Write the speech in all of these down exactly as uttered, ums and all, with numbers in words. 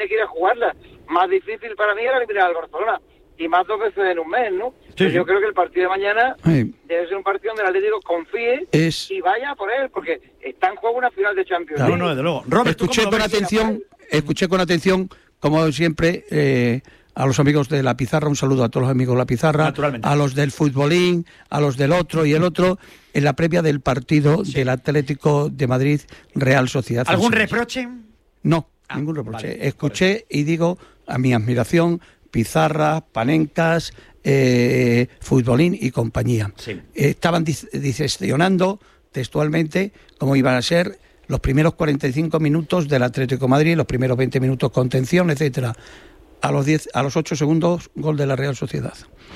que ir a jugarla. Más difícil para mí era eliminar al Barcelona. Y más dos veces en un mes, ¿no? Sí, sí. Yo creo que el partido de mañana Sí. debe ser un partido donde el Atlético confíe Es- y vaya por él, porque está en juego una final de Champions Claro. No, League. no, desde luego. Robert, ¿tú Escuché cómo lo con ves? atención, escuché con atención, como siempre, eh, a los amigos de La Pizarra, un saludo a todos los amigos de La Pizarra, Naturalmente. a los del futbolín, a los del otro y el otro, en la previa del partido del Atlético de Madrid Real Sociedad. ¿Algún Sevilla. reproche? No, Ah, ningún reproche. vale, Escuché y digo a mi admiración, Pizarra, Panencas, eh, Futbolín y compañía. Sí. Eh, estaban dis- diseccionando textualmente cómo iban a ser los primeros cuarenta y cinco minutos del Atlético de Madrid, los primeros veinte minutos contención, etcétera. A los diez, a los ocho segundos, gol de la Real Sociedad.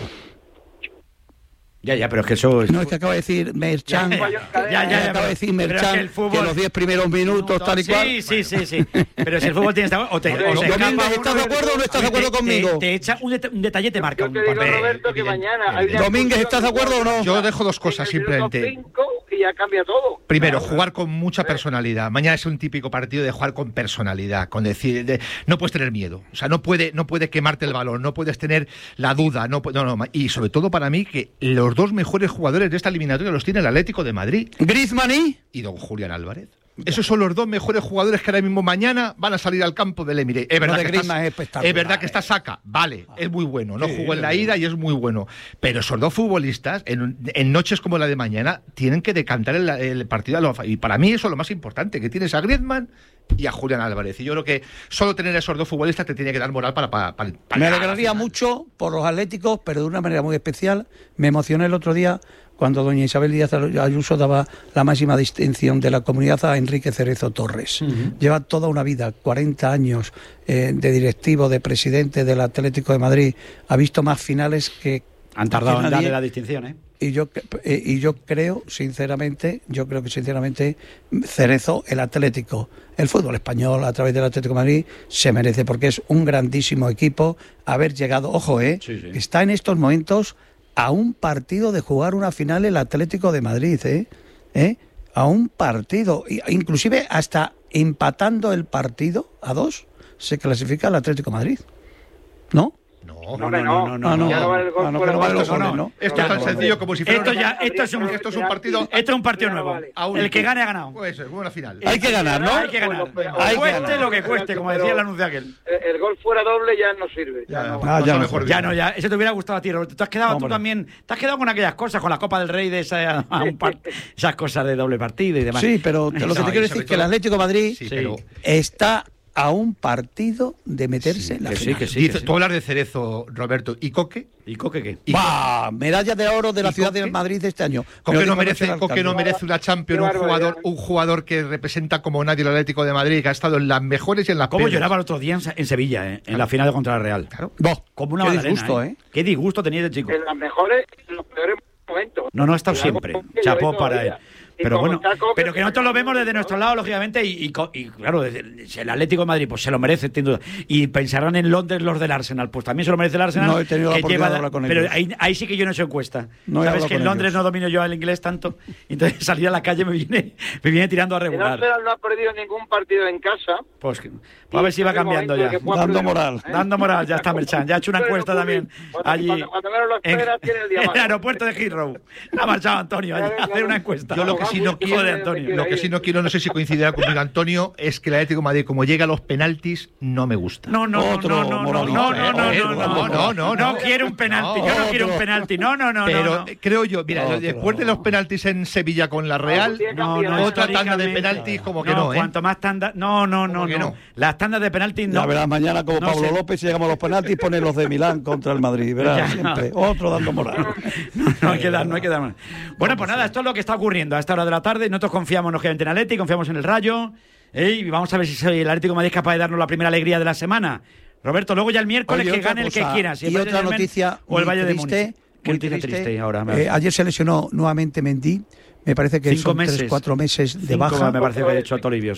Ya, ya, pero es que eso es... No, es que acaba de decir Merchan, Ya, ya, ya, ya, ya, acaba de decir pero es Merchan, que que, el fútbol- los diez primeros minutos, tal y sí, cual. Sí, sí, sí, Pero si el fútbol tiene esta... O te, o se Domínguez, escapa ¿estás uno- de acuerdo o no estás de acuerdo te- conmigo? Te, te echa un, det- un detalle, te marca Yo un te digo, papel. Roberto, que mañana hay una Domínguez, ¿estás de acuerdo o no? Yo dejo dos cosas en el minuto simplemente. cinco y ya cambia todo. Primero, Claro. jugar con mucha personalidad. Mañana es un típico partido de jugar con personalidad, con decir, de- no puedes tener miedo. O sea, no puede, no puede quemarte el balón, no puedes tener la duda, no, pu- no, no. Y sobre todo para mí que los dos mejores jugadores de esta eliminatoria los tiene el Atlético de Madrid Griezmann y... y don Julián Álvarez. Esos son los dos mejores jugadores que ahora mismo mañana van a salir al campo del Emirates. Es verdad, de que Griezmann está, es espectacular, es verdad que eh. está Saka, vale, es muy bueno, no Sí, jugó en la sí. ida y es muy bueno. Pero esos dos futbolistas, en, en noches como la de mañana, tienen que decantar el, el partido. A lo, y para mí eso es lo más importante, que tienes a Griezmann y a Julián Álvarez. Y yo creo que solo tener a esos dos futbolistas te tiene que dar moral para... para, para, para Me la alegraría final. mucho por los atléticos, pero de una manera muy especial. Me emocioné el otro día cuando doña Isabel Díaz Ayuso daba la máxima distinción de la comunidad a Enrique Cerezo Torres. Uh-huh. Lleva toda una vida, cuarenta años eh, de directivo, de presidente del Atlético de Madrid. Ha visto más finales que... Han tardado que en nadie. darle la distinción, ¿eh? Y yo, eh, y yo creo, sinceramente, yo creo que sinceramente Cerezo, el Atlético, el fútbol español a través del Atlético de Madrid se merece, porque es un grandísimo equipo haber llegado, ojo, eh, Sí, sí. está en estos momentos a un partido de jugar una final el Atlético de Madrid, eh, ¿Eh? a un partido, inclusive hasta empatando el partido a dos se clasifica el Atlético de Madrid, ¿no? No, No, no, no, no, Ah, no. Ya no vale el gol Ah, no, fuera que no vale de los gol. goles, ¿no? Esto Ya es tan no, sencillo como si fuera Esto una- ya, esto es un, esto es un partido... esto es un partido nuevo. a El que gane ha ganado. Pues es una final. Hay que ganar, ¿no? Hay que ganar. Hay que Cueste ganar. lo que cueste, como decía el anuncio aquel. El, el gol fuera doble ya no sirve. Ya Ya, no. Ah, no ya son no. mejor Ya día. no, ya. Eso te hubiera gustado a ti, Roberto. Te has quedado Hombre. tú también. Te has quedado con aquellas cosas, con la Copa del Rey de esa, a un par- esas cosas de doble partido y demás. Sí, pero lo que No, te y quiero decir sobre es que el todo- Atlético de Madrid Sí, Sí. pero... está a un partido de meterse en la que sí, final. que sí. Dice- Tú hablas de Cerezo, Roberto, ¿y Coque? ¿Y Coque qué? ¿Y ¡Bah! Medalla de oro de la ¿Y ciudad Coque? de Madrid de este año. Me lo Coque dijo no, anoche merece, el Coque no alcalde. merece una Champions, Qué un jugador, barbaridad. un jugador que representa como nadie el Atlético de Madrid, que ha estado en las mejores y en las ¿Cómo peores. lloraba el otro día en, Se- en Sevilla, eh, en la final contra la Real? Claro. Boh, Como una qué magdalena, disgusto, ¿eh? ¿eh? Qué disgusto tenía ese chico. En las mejores y en los peores momentos. No, no ha estado Y siempre. algo que Chapó yo para él. todavía. Y Pero como bueno, está Coque, pero que nosotros lo vemos desde nuestro lado, lógicamente, y, y co- y, claro, desde el, el Atlético de Madrid, pues se lo merece, sin duda. Y pensarán en Londres los del Arsenal, pues también se lo merece el Arsenal. No he tenido la que oportunidad lleva- de hablar con Pero ellos. ahí, ahí sí que yo no he hecho encuesta. No he Sabes hablado que en con Londres ellos. no domino yo el inglés tanto, y entonces salir a la calle me viene, me viene tirando a El regular. Arsenal no ha perdido ningún partido en casa. Pues, que- pues a ver si va cambiando ya. Dando moral. Dando moral, ya está Merchan. Ya ha hecho una encuesta también Cuando- allí cuando- cuando menos lo en, esperas, tiene el día en malo. el aeropuerto de Heathrow. Ha marchado Antonio allí a hacer una encuesta. Yo lo que sí no Hijo quiero, de Antonio. lo que sí no quiero, no sé si coincidirá conmigo Antonio, es que el Atlético de Madrid, como llega a los penaltis, no me gusta. No, no, no, Otro no, no, no, moralista, no, no, no, eh, no, no, no, no, no no. quiero un penalti, yo no quiero un penalti, no, no, no, Pero no, no. eh, creo yo, mira, Otro. después de los penaltis en Sevilla con la Real, No, no, otra tanda de históricamente. penaltis como que no, ¿eh? Cuanto más tandas, no, no, no, Como que no. no. Las tandas de penalti no. Ya verás mañana como No Pablo sé. López, si llegamos a los penaltis, pone los de Milán contra el Madrid. Verás, Ya. siempre. Otro dando moral. No, no hay que dar, no hay que dar más. Bueno, pues nada, esto es lo que está ocurriendo a esta hora de la tarde. Nosotros confiamos lógicamente en Atleti, confiamos en el Rayo. ¿eh? Y vamos a ver si el Atlético de Madrid es capaz de darnos la primera alegría de la semana. Roberto, luego ya el miércoles Oye, que otra gane el que cosa, quiera. Si el y Bayern otra de Múnich noticia o el muy Valle de triste, Múnich. Qué muy noticia triste. triste ahora. me- Eh, ayer se lesionó nuevamente Mendy. Me parece que Cinco son meses. tres, cuatro meses de Cinco, baja. me parece que ha hecho a Toribio, sí.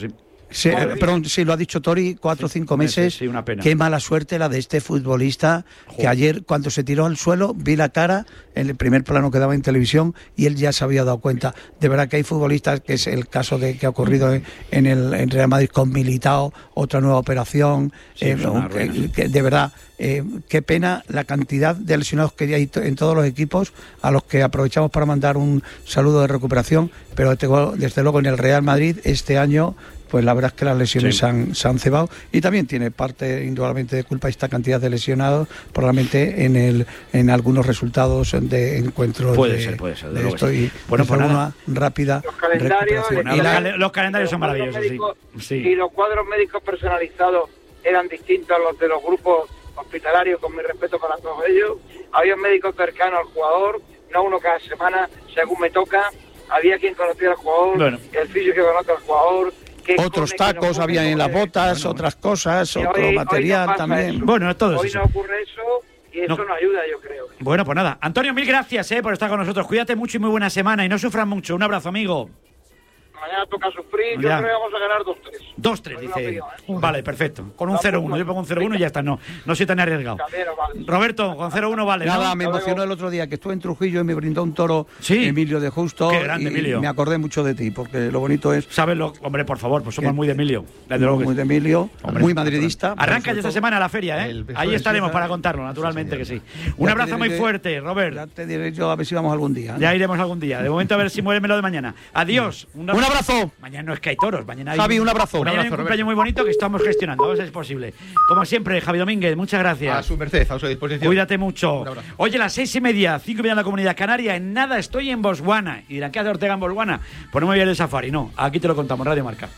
Sí, eh, perdón, sí, lo ha dicho Tori, cuatro o cinco meses. meses, sí, una pena. Qué mala suerte la de este futbolista, Joder. que ayer cuando se tiró al suelo vi la cara en el primer plano que daba en televisión y él ya se había dado cuenta. De verdad que hay futbolistas, que es el caso de que ha ocurrido en, en el en Real Madrid con Militao, otra nueva operación, Sí, eh, es una que, ruina. que de verdad, eh, qué pena la cantidad de lesionados que hay en todos los equipos, a los que aprovechamos para mandar un saludo de recuperación, pero desde luego en el Real Madrid este año, pues la verdad es que las lesiones Sí. se, han, se han cebado, y también tiene parte indudablemente de culpa esta cantidad de lesionados, probablemente en el en algunos resultados de encuentros. Puede de, ser, puede ser, de de luego esto, que sí. y Bueno, desde pues luego nada. una rápida Los calendarios, recuperación. Bueno, Y los, la- cal- los calendarios son Los cuadros maravillosos, médicos sí. Y sí. los cuadros médicos personalizados eran distintos a los de los grupos hospitalarios, con mi respeto para todos ellos. Había un médico cercano al jugador, no uno cada semana, según me toca. Había quien conocía al jugador, Bueno. el fisio que conoce al jugador. que Otros come, que no tacos come, había en las come. botas, Bueno, otras cosas, Y otro hoy- hoy no material pasa también. eso. Bueno, todo es Hoy eso. no ocurre eso y eso No. no, ayuda, yo creo. Bueno, pues nada. Antonio, mil gracias eh, por estar con nosotros. Cuídate mucho y muy buena semana y no sufran mucho. Un abrazo, amigo. Mañana toca sufrir, yo Ya. creo que vamos a ganar dos tres. dos tres, Es dice una él. opinión, ¿eh? Vale, perfecto. Con un Vamos, cero uno. Yo pongo un cero uno y ya está. No, no soy tan arriesgado. También no vale. Roberto, con cero uno vale, ¿no? Nada, me Hasta emocionó luego. el otro día que estuve en Trujillo y me brindó un toro Sí. Emilio de Justo. Qué grande, y Emilio. me acordé mucho de ti, porque lo bonito es ¿Sabes lo? Hombre, por favor, pues somos Que- muy de Emilio. Desde luego que muy sí. de Emilio, Hombre, muy madridista. pero Arranca sobre ya esta todo- semana la feria, ¿eh? El beso Ahí de estaremos Suiza. para contarlo, naturalmente que sí. Un Ya abrazo te muy diré- fuerte, Robert. Ya te diré yo a ver si vamos algún día. ¿no? Ya iremos algún día. De momento a ver si muéreme lo de mañana. Adiós. Un abrazo. Mañana no es que hay toros. Mañana hay Javi, un abrazo. Mañana hay un Un abrazo, cumpleaños muy bonito que estamos gestionando. A ver si es posible. Como siempre, Javi Domínguez, muchas gracias. A su merced, a su disposición. Cuídate mucho. Un abrazo. Oye, las seis y media, cinco y media en la Comunidad Canaria. En nada estoy en Botswana. Y dirán, ¿qué hace Ortega en Botswana? Pues no me voy a ir de safari. No, aquí te lo contamos, Radio Marca.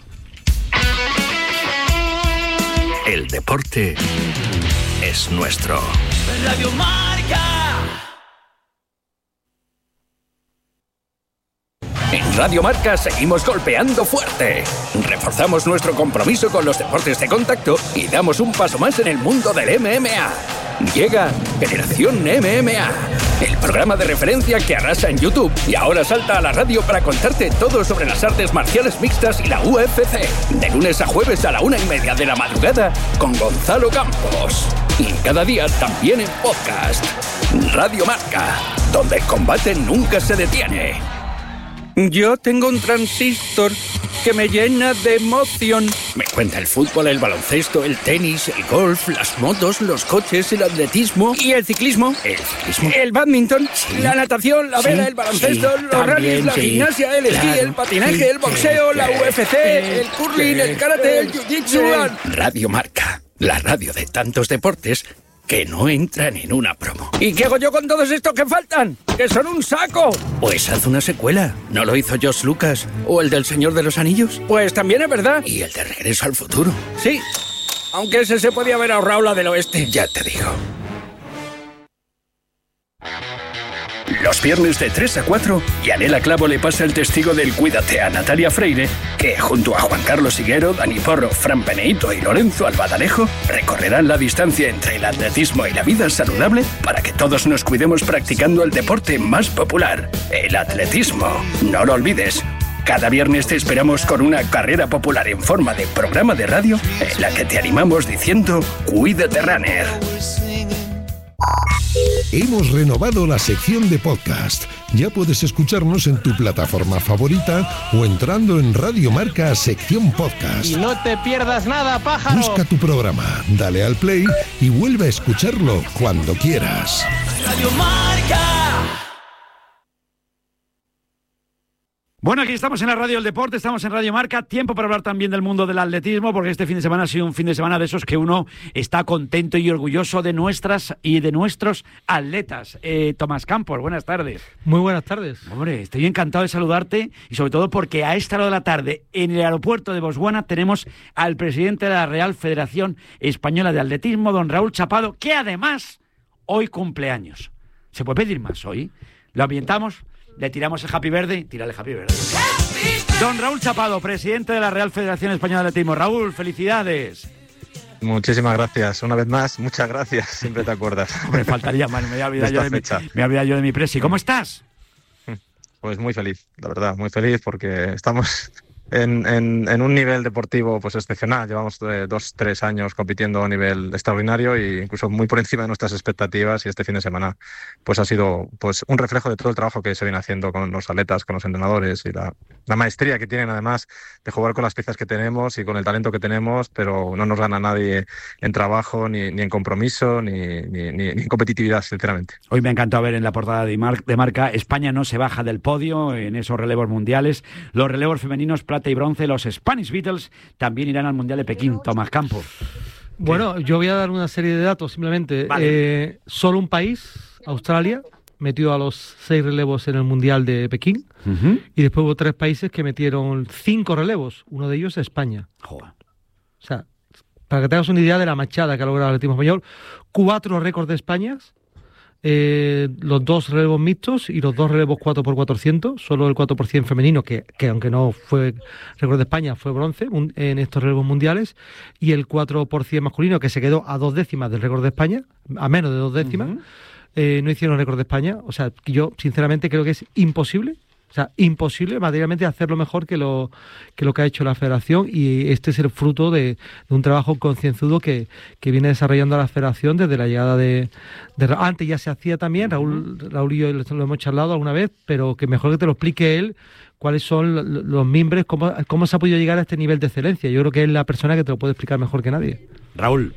El deporte es nuestro. Radio Marca. En Radio Marca seguimos golpeando fuerte. Reforzamos nuestro compromiso con los deportes de contacto y damos un paso más en el mundo del M M A. Llega Generación M M A, el programa de referencia que arrasa en YouTube y ahora salta a la radio para contarte todo sobre las artes marciales mixtas y la U F C. De lunes a jueves a la una y media de la madrugada con Gonzalo Campos. Y cada día también en podcast. Radio Marca, donde el combate nunca se detiene. Yo tengo un transistor que me llena de emoción. Me cuenta el fútbol, el baloncesto, el tenis, el golf, las motos, los coches, el atletismo y el ciclismo. El ciclismo. El badminton, la natación, la Sí, vela, el baloncesto, sí, los también, rallies, la sí. gimnasia, el esquí, Claro, el patinaje, sí, el boxeo, sí, la sí, U F C, el sí, curling, sí, el karate, el sí, jiu-jitsu. sí. Radio Marca, la radio de tantos deportes que no entran en una promo. ¿Y qué hago yo con todos estos que faltan? ¡Que son un saco! Pues haz una secuela. ¿No lo hizo George Lucas? ¿O el del Señor de los Anillos? Pues también es verdad. ¿Y el de Regreso al Futuro? Sí. Aunque ese se podía haber ahorrado la del oeste. Ya te digo. Los viernes de tres a cuatro, Yanela Clavo le pasa el testigo del Cuídate a Natalia Freire, que junto a Juan Carlos Higuero, Dani Porro, Fran Peneito y Lorenzo Albadalejo recorrerán la distancia entre el atletismo y la vida saludable para que todos nos cuidemos practicando el deporte más popular, el atletismo. No lo olvides. Cada viernes te esperamos con una carrera popular en forma de programa de radio en la que te animamos diciendo Cuídate Runner. Hemos renovado la sección de podcast. Ya puedes escucharnos en tu plataforma favorita o entrando en Radio Marca sección podcast. Y no te pierdas nada, pájaro. Busca tu programa, dale al play y vuelve a escucharlo cuando quieras. Radio Marca. Bueno, aquí estamos en la Radio del Deporte, estamos en Radio Marca. Tiempo para hablar también del mundo del atletismo, porque este fin de semana ha sido un fin de semana de esos que uno está contento y orgulloso de nuestras y de nuestros atletas. Eh, Tomás Campos, buenas tardes. Muy buenas tardes. Hombre, estoy encantado de saludarte y sobre todo porque a esta hora de la tarde en el aeropuerto de Botswana tenemos al presidente de la Real Federación Española de Atletismo, don Raúl Chapado, que además hoy cumpleaños. ¿Se puede pedir más hoy? Lo ambientamos, le tiramos el happy verde, tírale happy verde. Don Raúl Chapado, presidente de la Real Federación Española de Atletismo. Raúl, felicidades. Muchísimas gracias. Una vez más, muchas gracias. Siempre te acuerdas. Me faltaría más, me voy a olvidar yo de mi, Fecha. me voy a olvidar yo de mi presi. ¿Cómo estás? Pues muy feliz, la verdad, muy feliz porque estamos en, en, en un nivel deportivo pues excepcional. Llevamos eh, dos, tres años compitiendo a un nivel extraordinario e incluso muy por encima de nuestras expectativas, y este fin de semana pues ha sido pues un reflejo de todo el trabajo que se viene haciendo con los atletas, con los entrenadores y la, la maestría que tienen además de jugar con las piezas que tenemos y con el talento que tenemos, pero no nos gana nadie en trabajo, ni, ni en compromiso, ni, ni, ni en competitividad, sinceramente. Hoy me ha encantado ver en la portada de, Mar- de Marca, España no se baja del podio en esos relevos mundiales. Los relevos femeninos, plata y bronce, los Spanish Beatles también irán al Mundial de Pekín. Tomás Campos. Bueno, yo voy a dar una serie de datos simplemente. Vale. Eh, solo un país, Australia, metió a los seis relevos en el Mundial de Pekín. Uh-huh. Y después hubo tres países que metieron cinco relevos. Uno de ellos es España. Joder. O sea, para que tengas una idea de la machada que ha logrado el atletismo español, cuatro récords de España, eh, los dos relevos mixtos y los dos relevos cuatro por cuatrocientos, solo el cuatro por ciento femenino, que, que aunque no fue récord de España, fue bronce un, en estos relevos mundiales, y el cuatro por ciento masculino, que se quedó a dos décimas del récord de España, a menos de dos décimas, uh-huh. eh, no hicieron récord de España. O sea, yo sinceramente creo que es imposible. O sea, imposible materialmente hacerlo mejor que lo que lo que ha hecho la Federación, y este es el fruto de, de un trabajo concienzudo que, que viene desarrollando la Federación desde la llegada de, de... Antes ya se hacía también, Raúl, Raúl y yo lo hemos charlado alguna vez, pero que mejor que te lo explique él, cuáles son los mimbres, cómo, cómo se ha podido llegar a este nivel de excelencia. Yo creo que es la persona que te lo puede explicar mejor que nadie. Raúl.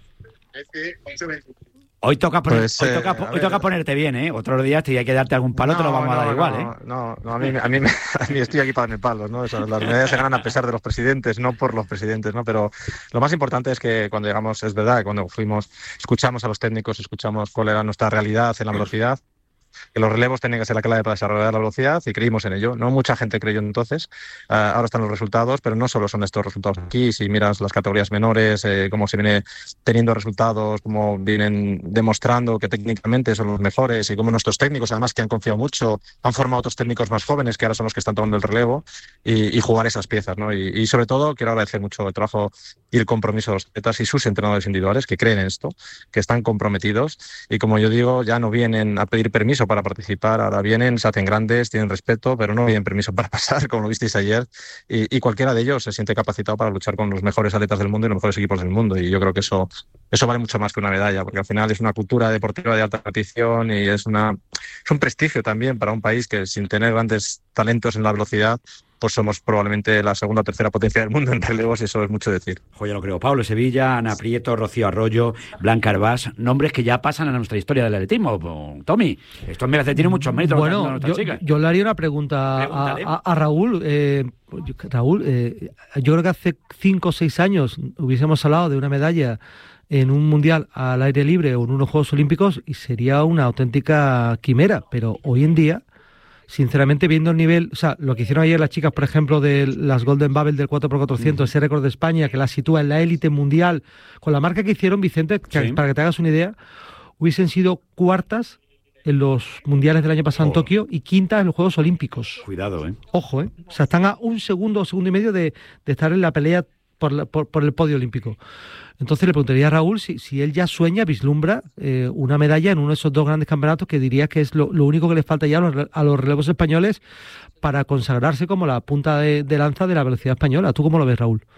Hoy toca, poner, pues, hoy, eh, toca, hoy toca ponerte bien, ¿eh? Otros días, si hay que darte algún palo, no, te lo vamos no, a dar no, igual, no, ¿eh? No, no, a mí, a, mí, a mí estoy aquí para darme palos, ¿no? Eso, las medallas se ganan a pesar de los presidentes, no por los presidentes, ¿no? Pero lo más importante es que cuando llegamos, es verdad, cuando fuimos, escuchamos a los técnicos, escuchamos cuál era nuestra realidad en la velocidad, que los relevos tenían que ser la clave para desarrollar la velocidad, y creímos en ello. No mucha gente creyó entonces. Uh, ahora están los resultados, pero no solo son estos resultados aquí. Si miras las categorías menores, eh, cómo se viene teniendo resultados, cómo vienen demostrando que técnicamente son los mejores, y cómo nuestros técnicos, además, que han confiado mucho, han formado otros técnicos más jóvenes que ahora son los que están tomando el relevo, y, y jugar esas piezas, ¿no? Y, y sobre todo quiero agradecer mucho el trabajo y el compromiso de los atletas y sus entrenadores individuales, que creen en esto, que están comprometidos, y como yo digo, ya no vienen a pedir permiso para participar, ahora vienen, se hacen grandes, tienen respeto, pero no piden permiso para pasar, como lo visteis ayer, y, y cualquiera de ellos se siente capacitado para luchar con los mejores atletas del mundo y los mejores equipos del mundo, y yo creo que eso, eso vale mucho más que una medalla, porque al final es una cultura deportiva de alta competición, y es, una, es un prestigio también para un país que, sin tener grandes talentos en la velocidad, pues somos probablemente la segunda o tercera potencia del mundo en relevos, y eso es mucho decir. Joder, lo creo. Pablo Sevilla, Ana Prieto, Rocío Arroyo, Blanca Herbás, nombres que ya pasan a nuestra historia del atletismo. Tommy, esto me hace, tiene muchos méritos. Bueno, yo, yo le haría una pregunta a, a, a Raúl. Eh, Raúl, eh, yo creo que hace cinco o seis años hubiésemos hablado de una medalla en un mundial al aire libre o en unos Juegos Olímpicos y sería una auténtica quimera, pero hoy en día, sinceramente, viendo el nivel, o sea, lo que hicieron ayer las chicas, por ejemplo, de las Golden Bubble del cuatro por cuatrocientos, mm. ese récord de España que la sitúa en la élite mundial, con la marca que hicieron, Vicente, que, sí. para que te hagas una idea, hubiesen sido cuartas en los mundiales del año pasado oh. en Tokio y quintas en los Juegos Olímpicos. Cuidado, ¿eh? Ojo, ¿eh? O sea, están a un segundo o segundo y medio de, de estar en la pelea por, la, por, por el podio olímpico. Entonces le preguntaría a Raúl si, si él ya sueña, vislumbra eh, una medalla en uno de esos dos grandes campeonatos que diría que es lo, lo único que le falta ya a los, a los relevos españoles para consagrarse como la punta de, de lanza de la velocidad española. ¿Tú cómo lo ves, Raúl?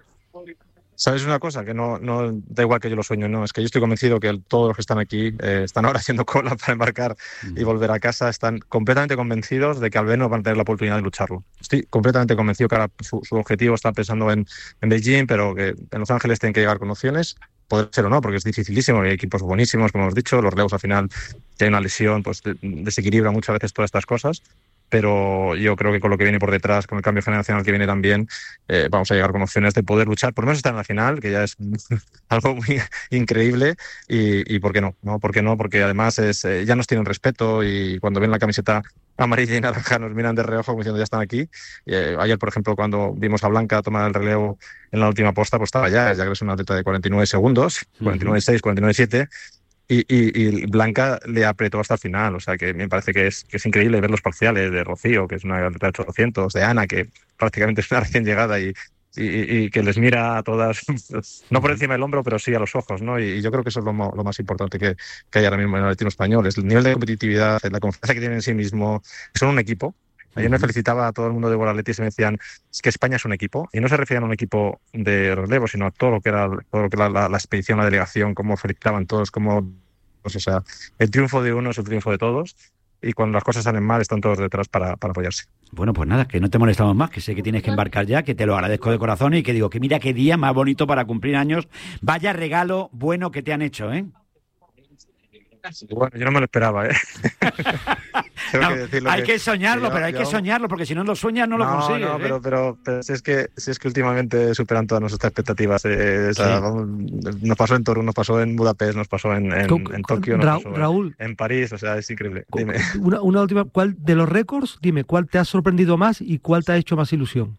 ¿Sabes una cosa? Que no, no da igual que yo lo sueño, no. Es que yo estoy convencido que todos los que están aquí eh, están ahora haciendo cola para embarcar mm. y volver a casa. Están completamente convencidos de que al menos van a tener la oportunidad de lucharlo. Estoy completamente convencido que ahora su, su objetivo está pensando en, en Beijing, pero que en Los Ángeles tienen que llegar con opciones. Poder ser o no, porque es dificilísimo. Hay equipos buenísimos, como hemos dicho. Los relevos al final, si hay una lesión, pues desequilibra muchas veces todas estas cosas. Pero yo creo que con lo que viene por detrás, con el cambio generacional que viene también, eh, vamos a llegar con opciones de poder luchar, por lo menos estar en la final, que ya es algo muy increíble, y, y ¿por qué no? ¿no? ¿Por qué no? Porque además es, eh, ya nos tienen respeto, y cuando ven la camiseta amarilla y naranja nos miran de reojo como diciendo ya están aquí. Eh, ayer, por ejemplo, cuando vimos a Blanca tomar el relevo en la última posta, pues estaba ya, ya que es una atleta de cuarenta y nueve segundos, cuarenta y nueve seis, cuarenta y nueve siete, Y, y, y Blanca le apretó hasta el final, o sea que me parece que es, que es increíble ver los parciales de Rocío, que es una atleta de ochocientos, de Ana, que prácticamente es una recién llegada y, y, y que les mira a todas, no por encima del hombro, pero sí a los ojos, ¿no? Y, y yo creo que eso es lo, lo más importante que, que hay ahora mismo en el atletismo español, es el nivel de competitividad, la confianza que tienen en sí mismo, son un equipo. Ayer me felicitaba a todo el mundo de World Athletics y me decían, es que España es un equipo, y no se referían a un equipo de relevo, sino a todo lo que era, todo lo que era la, la expedición, la delegación, cómo felicitaban todos, cómo, pues, o sea, el triunfo de uno es el triunfo de todos, y cuando las cosas salen mal están todos detrás para, para apoyarse. Bueno, pues nada, que no te molestamos más, que sé que tienes que embarcar ya, que te lo agradezco de corazón y que digo que mira qué día más bonito para cumplir años. Vaya regalo bueno que te han hecho, ¿eh? Bueno, yo no me lo esperaba, ¿eh? No, que hay que, que soñarlo, que pero hay que soñarlo, porque si no lo sueñas no, no lo consigues. No, ¿eh? pero, pero, pero si, es que, si es que últimamente superan todas nuestras expectativas. Eh, o sea, sí. Nos pasó en Toru, nos pasó en Budapest, nos pasó en, en, en Tokio, nos Ra pasó Raúl, en, en París, o sea, es increíble. Dime. Una, una última, ¿cuál de los récords, dime, cuál te ha sorprendido más y cuál te ha hecho más ilusión?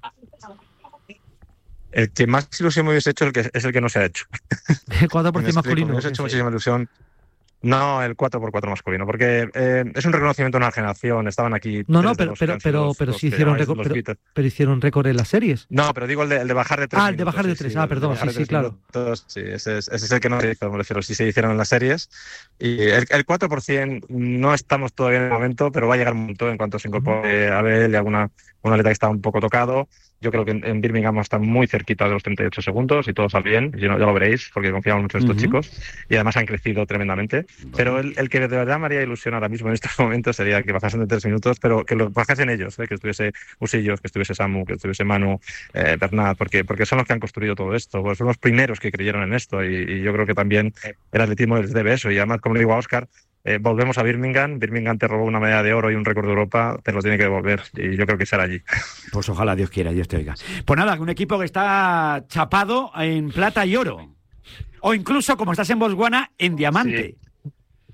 El que más ilusión me hubiese hecho es el que, es el que no se ha hecho. El cuatro por ciento masculino. Me hubiese hecho muchísima ilusión. No, el cuatro por cuatro masculino, porque eh, es un reconocimiento de una generación, estaban aquí... No, no, pero pero pero, los, pero los sí hicieron récord, pero, pero hicieron récord en las series. No, pero digo el de, el de bajar de tres Ah, el de bajar minutos, de tres, sí, ah, perdón, sí, sí, claro. Minutos, sí, ese es, ese es el que no se hizo, me refiero, sí se hicieron en las series. Y el, el cuatro por ciento no estamos todavía en el momento, pero va a llegar un momento en cuanto se incorpore Abel y alguna una atleta que está un poco tocado. Yo creo que en, en Birmingham está muy cerquita de los treinta y ocho segundos y todo sale bien, y no, ya lo veréis, porque confiamos mucho en estos uh-huh. chicos y además han crecido tremendamente. Bueno. Pero el, el que de verdad me haría ilusión ahora mismo en estos momentos sería que bajasen de tres minutos, pero que lo bajasen ellos, ¿eh? Que estuviese Usillos, que estuviese Samu, que estuviese Manu, eh, Bernat, porque, porque son los que han construido todo esto, pues son los primeros que creyeron en esto y, y yo creo que también el atletismo les debe eso. Y además, como le digo a Óscar, Eh, volvemos a Birmingham, Birmingham te robó una medalla de oro y un récord de Europa, te lo tiene que devolver y yo creo que será allí. Pues ojalá Dios quiera, Dios te oiga. Pues nada, un equipo que está chapado en plata y oro, o incluso, como estás en Botswana, en diamante. Sí.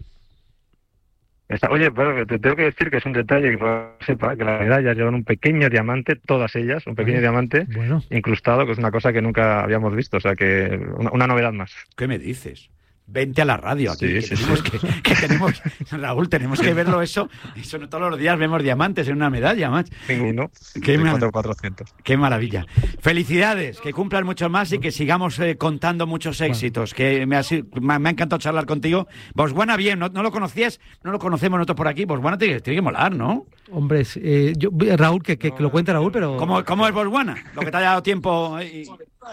Está, oye, pero te tengo que decir que es un detalle que no sepa, que las medallas llevan un pequeño diamante, todas ellas, un pequeño bueno, diamante bueno. incrustado, que es una cosa que nunca habíamos visto, o sea que una, una novedad más. ¿Qué me dices? Vente a la radio aquí, sí, que, sí, tenemos sí. Que, que tenemos, Raúl, tenemos que verlo eso, eso no todos los días vemos diamantes en una medalla, más. Ninguno, qué, mar cuatrocientos. Qué maravilla. Felicidades, que cumplan muchos más y que sigamos eh, contando muchos éxitos, que me ha, me ha encantado charlar contigo. Botswana bien, ¿no, no lo conocías? No lo conocemos nosotros por aquí, Botswana tiene, tiene que molar, ¿no? Hombre, eh, yo, Raúl, que, que, que lo cuente Raúl, pero... ¿Cómo, cómo es Botswana? Lo que te haya dado tiempo... Y...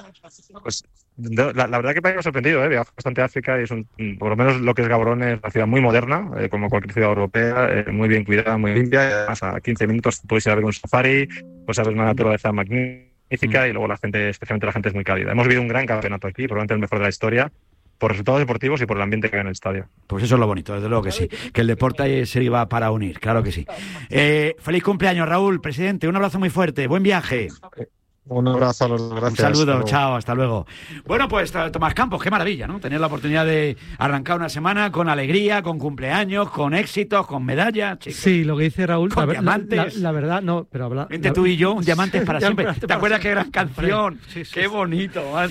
Pues la, la verdad que me ha sorprendido, ¿eh? Viajo bastante a África y es un, por lo menos lo que es Gaborone es una ciudad muy moderna, eh, como cualquier ciudad europea, eh, muy bien cuidada, muy limpia, y además a quince minutos puedes ir a ver un safari, pues a ver una naturaleza magnífica mm. y luego la gente, especialmente la gente es muy cálida. Hemos vivido un gran campeonato aquí, probablemente el mejor de la historia, por resultados deportivos y por el ambiente que hay en el estadio. Pues eso es lo bonito, desde luego que sí, que el deporte se iba para unir, claro que sí. Eh, feliz cumpleaños, Raúl, presidente, un abrazo muy fuerte, buen viaje. Un abrazo a los dos, gracias. Un saludo, chao, hasta luego. Bueno, pues Tomás Campos, qué maravilla, ¿no? Tener la oportunidad de arrancar una semana con alegría, con cumpleaños, con éxitos, con medallas. Chicos. Sí, lo que dice Raúl, con la, diamantes. La, la, la verdad, no, pero habla. Vente la, tú y yo, un diamante para siempre. para ¿Te para acuerdas siempre. qué gran canción? Sí, sí, qué sí. bonito, man.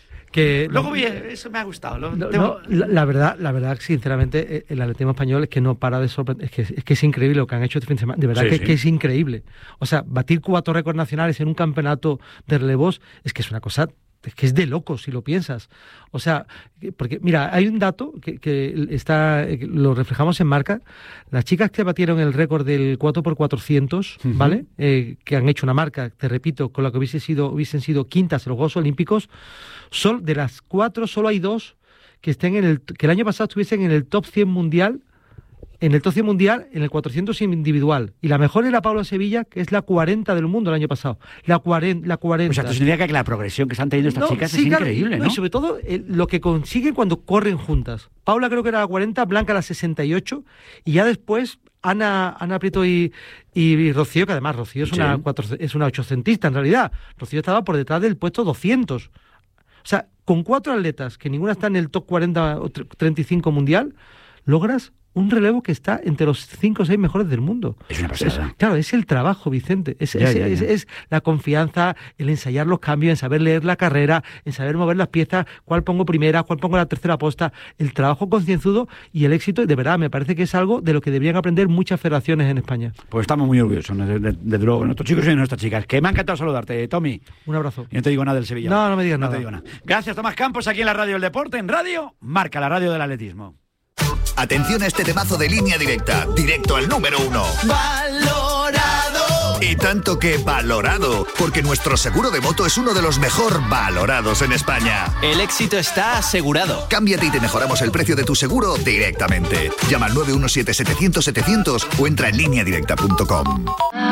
Que luego no, vi, eso me ha gustado. Lo, no, tengo... no, la, la verdad, la verdad, sinceramente, el atletismo español es que no para de sorprender, es que es, que es increíble lo que han hecho este fin de semana, de verdad sí, que, sí. que es increíble. O sea, batir cuatro récords nacionales en un campeonato de relevos es que es una cosa, es que es de locos si lo piensas. O sea, porque mira, hay un dato que, que está, lo reflejamos en Marca, las chicas que batieron el récord del cuatro por cuatrocientos, uh-huh. ¿vale? Eh, que han hecho una marca, te repito, con la que hubiese sido, hubiesen sido quintas en los Juegos Olímpicos, son, de las cuatro solo hay dos que estén en el, que el año pasado estuviesen en el top cien mundial, en el top cien mundial, en el cuatrocientos individual. Y la mejor era Paula Sevilla, que es la cuarenta del mundo el año pasado. La cuarenta. La cuarenta. O sea, esto significa que la progresión que están teniendo estas no, chicas sí, es claro, increíble, ¿no? ¿no? Y sobre todo eh, lo que consiguen cuando corren juntas. Paula creo que era la cuarenta, Blanca la sesenta y ocho, y ya después Ana, Ana Prieto y, y, y Rocío, que además Rocío es, sí. una, cuatro, es una ochocentista en realidad. Rocío estaba por detrás del puesto doscientos. O sea, con cuatro atletas, que ninguna está en el top cuarenta o treinta y cinco mundial, logras un relevo que está entre los cinco o seis mejores del mundo. Es una pasada. Es, claro, es el trabajo, Vicente. Es, ya, es, ya, ya. Es, es la confianza, el ensayar los cambios, en saber leer la carrera, en saber mover las piezas, cuál pongo primera, cuál pongo la tercera posta, el trabajo concienzudo y el éxito. De verdad, me parece que es algo de lo que deberían aprender muchas federaciones en España. Pues estamos muy orgullosos, desde de, de, de luego, nuestros chicos y nuestras chicas. Que me ha encantado saludarte, Tommy. Un abrazo. Y no te digo nada del Sevilla. No, no me digas no nada. Te digo nada. Gracias, Tomás Campos, aquí en la Radio del Deporte, en Radio Marca, la radio del atletismo. Atención a este temazo de Línea Directa, directo al número uno. Valorado. Y tanto que valorado, porque nuestro seguro de moto es uno de los mejor valorados en España. El éxito está asegurado. Cámbiate y te mejoramos el precio de tu seguro directamente. Llama al nueve uno siete, setecientos, setecientos o entra en línea directa punto com.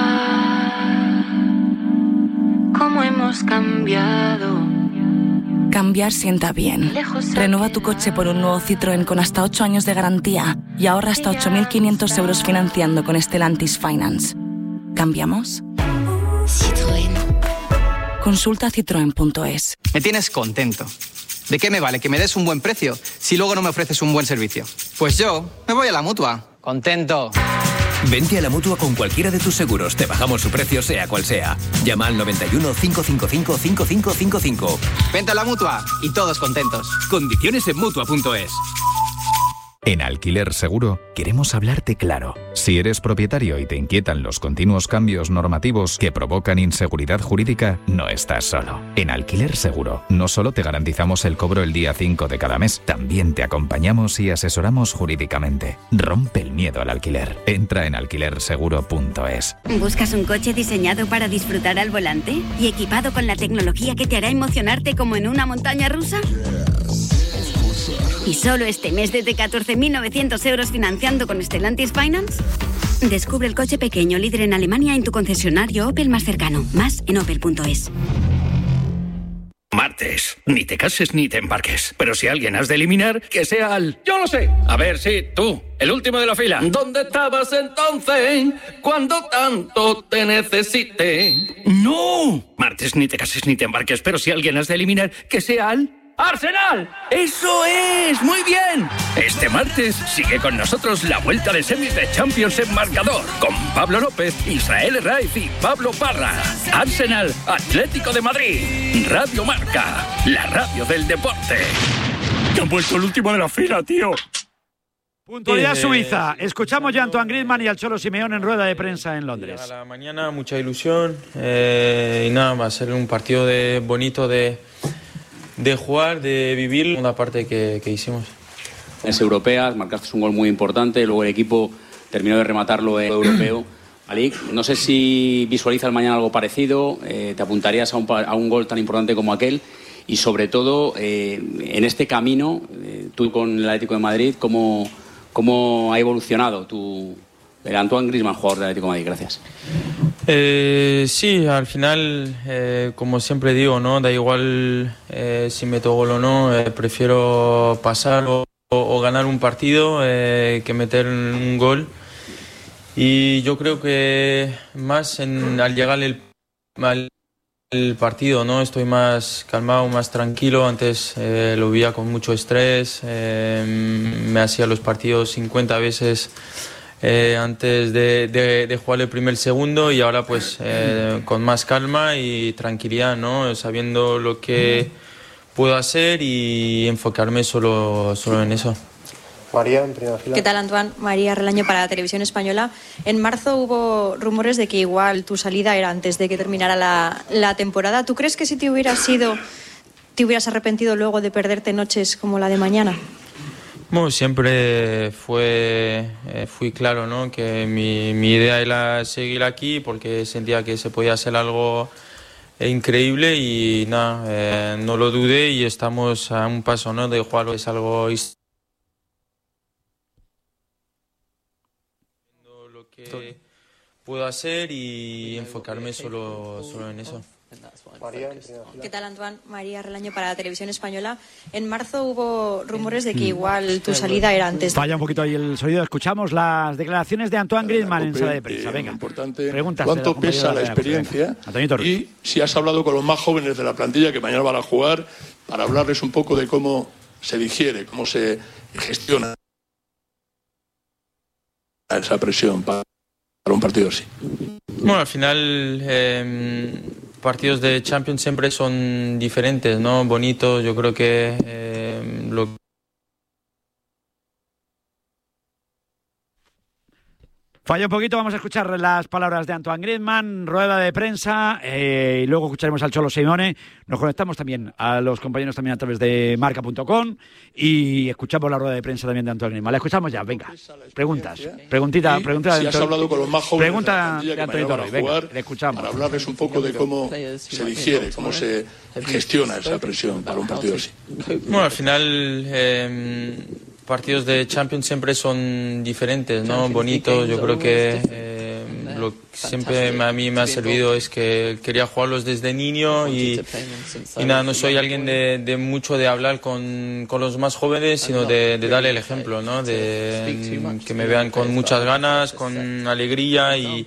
¿Cómo hemos cambiado? Cambiar sienta bien. Renueva tu coche por un nuevo Citroën con hasta ocho años de garantía y ahorra hasta ocho mil quinientos euros financiando con Stellantis Finance. ¿Cambiamos? Citroën. Consulta citroen punto es. Me tienes contento. ¿De qué me vale que me des un buen precio si luego no me ofreces un buen servicio? Pues yo me voy a la Mutua. Contento. Vente a la Mutua con cualquiera de tus seguros. Te bajamos su precio sea cual sea. Llama al noventa y uno, cinco cinco cinco, cinco cinco cinco cinco. Vente a la Mutua y todos contentos. Condiciones en Mutua punto es. En Alquiler Seguro queremos hablarte claro. Si eres propietario y te inquietan los continuos cambios normativos que provocan inseguridad jurídica, no estás solo. En Alquiler Seguro no solo te garantizamos el cobro el día cinco de cada mes, también te acompañamos y asesoramos jurídicamente. Rompe el miedo al alquiler. Entra en alquiler seguro punto es. ¿Buscas un coche diseñado para disfrutar al volante y equipado con la tecnología que te hará emocionarte como en una montaña rusa? ¿Y solo este mes desde catorce mil novecientos euros financiando con Stellantis Finance? Descubre el coche pequeño líder en Alemania en tu concesionario Opel más cercano. Más en opel punto es. Martes. Ni te cases ni te embarques. Pero si alguien has de eliminar, que sea al... ¡Yo lo sé! A ver, sí, tú, el último de la fila. ¿Dónde estabas entonces cuando tanto te necesité? ¡No! Martes, ni te cases ni te embarques. Pero si alguien has de eliminar, que sea al... ¡Arsenal! ¡Eso es! ¡Muy bien! Este martes sigue con nosotros la vuelta de semis de Champions en marcador con Pablo López, Israel Raiz y Pablo Parra. Arsenal, Atlético de Madrid. Radio Marca, la radio del deporte. ¡Ya han vuelto el último de la fila, tío! Puntualidad Eh, Suiza. Escuchamos ya a Antoine Griezmann y al Cholo Simeone en rueda de prensa en Londres. A la mañana mucha ilusión eh, y nada, va a ser un partido de, bonito de... de jugar, de vivir una parte que, que hicimos. Es europeas, marcaste un gol muy importante, luego el equipo terminó de rematarlo en europeo. Ali, no sé si visualizas mañana algo parecido, eh, te apuntarías a un, a un gol tan importante como aquel y sobre todo eh, en este camino, eh, tú con el Atlético de Madrid, ¿cómo, cómo ha evolucionado tu, el Antoine Griezmann, jugador del Atlético de Madrid? Gracias. Eh, sí, al final, eh, como siempre digo, no da igual eh, si meto gol o no, eh, prefiero pasar o, o ganar un partido eh, que meter un gol. Y yo creo que más en, al llegar el, al el partido, no estoy más calmado, más tranquilo. Antes eh, lo veía con mucho estrés, eh, me hacía los partidos cincuenta veces. Eh, antes de, de, de jugar el primer segundo y ahora pues eh, con más calma y tranquilidad, ¿no? Sabiendo lo que puedo hacer y enfocarme solo, solo en eso. María, en primera fila. ¿Qué tal, Antoine? María Relaño para la Televisión Española. En marzo hubo rumores de que igual tu salida era antes de que terminara la, la temporada. ¿Tú crees que si te hubieras ido, te hubieras arrepentido luego de perderte noches como la de mañana? Bueno, siempre fue, eh, fui claro, ¿no? Que mi, mi idea era seguir aquí porque sentía que se podía hacer algo increíble y nada, eh, no lo dudé y estamos a un paso, ¿no? De jugar es algo histórico. Lo que puedo hacer y enfocarme solo, solo en eso. María, en primera fila. ¿Qué tal, Antoine? María Relaño para la Televisión Española. En marzo hubo rumores de que igual tu salida era antes. Falla un poquito ahí el sonido. Escuchamos las declaraciones de Antoine Griezmann en sala de prensa. Venga, importante. Preguntas ¿Cuánto pesa la experiencia? Y si has hablado con los más jóvenes de la plantilla que mañana van a jugar para hablarles un poco de cómo se digiere, cómo se gestiona esa presión para un partido así. Bueno, al final eh, partidos de Champions siempre son diferentes, ¿no? Bonitos. Yo creo que eh, lo Falló un poquito, vamos a escuchar las palabras de Antoine Griezmann, rueda de prensa, eh, y luego escucharemos al Cholo Simeone. Nos conectamos también a los compañeros también a través de marca punto com y escuchamos la rueda de prensa también de Antoine Griezmann. La escuchamos ya, venga. Preguntas, preguntita, pregunta si de has hablado con los más jóvenes pregunta de, la de Antonio Torres, venga, le escuchamos. Para hablarles un poco de cómo se digiere, cómo se gestiona esa presión para un partido así. Bueno, al final eh, partidos de Champions siempre son diferentes, ¿no? Bonitos. Yo creo que eh, lo que siempre a mí me ha servido es que quería jugarlos desde niño y, y nada, no soy alguien de, de mucho de hablar con, con los más jóvenes, sino de, de darle el ejemplo, ¿no? De que me vean con muchas ganas, con alegría y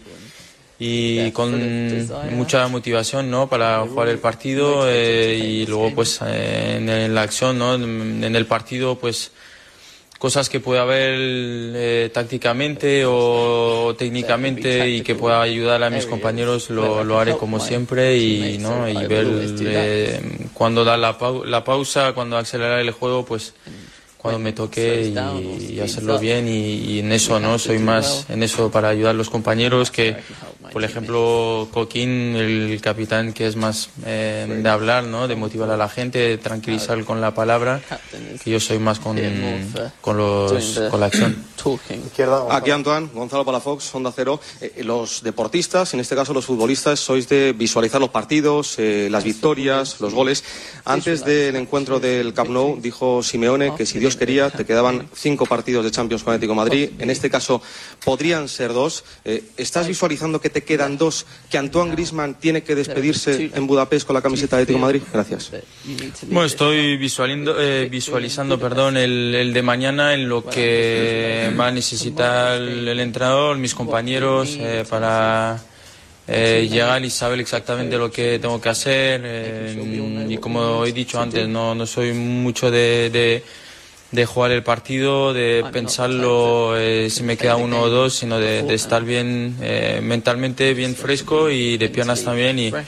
y con mucha motivación, ¿no? Para jugar el partido eh, y luego pues eh, en, en la acción, ¿no? En, en el partido pues cosas que pueda haber eh, tácticamente o técnicamente y que pueda ayudar a mis compañeros lo, lo haré como siempre y no y ver eh, cuando da la, pau la pausa, cuando acelerar el juego, pues cuando me toque y, y hacerlo bien y, y en eso, ¿no? Soy más en eso para ayudar a los compañeros que, por ejemplo, Coquín, el capitán, que es más eh, de hablar, ¿no? De motivar a la gente, de tranquilizar con la palabra, que yo soy más con, con, los, con la acción. Aquí Antoine, Gonzalo Palafox, Onda Cero. Eh, los deportistas, en este caso los futbolistas, sois de visualizar los partidos, eh, las victorias, los goles. Antes del encuentro del Camp Nou dijo Simeone que si Dios quería te quedaban cinco partidos de Champions con Atlético de Madrid. En este caso podrían ser dos. Eh, ¿Estás visualizando que te quedan dos, que Antoine Griezmann tiene que despedirse en Budapest con la camiseta de Atlético de Madrid? Gracias. Bueno, estoy visualizando, eh, visualizando perdón, el, el de mañana en lo que va a necesitar el, el entrenador, mis compañeros, eh, para eh, llegar y saber exactamente lo que tengo que hacer. Eh, y como he dicho antes, no, no soy mucho de... de de jugar el partido, de pensarlo eh, si me queda uno o dos, sino de, de estar bien eh, mentalmente, bien fresco y de piernas también y,